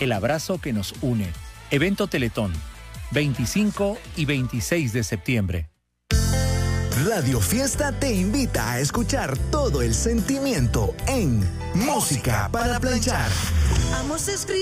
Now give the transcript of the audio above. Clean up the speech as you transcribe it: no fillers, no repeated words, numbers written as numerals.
el abrazo que nos une. Evento Teletón, 25 y 26 de septiembre. Radio Fiesta te invita a escuchar todo el sentimiento en Música para Planchar. Vamos a escribir